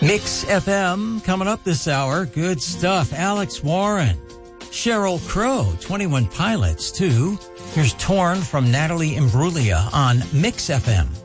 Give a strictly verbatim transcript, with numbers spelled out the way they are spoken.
Mix F M coming up this hour. Good stuff. Alex Warren, Sheryl Crow, twenty-one Pilots, too. Here's Torn from Natalie Imbruglia on Mix F M.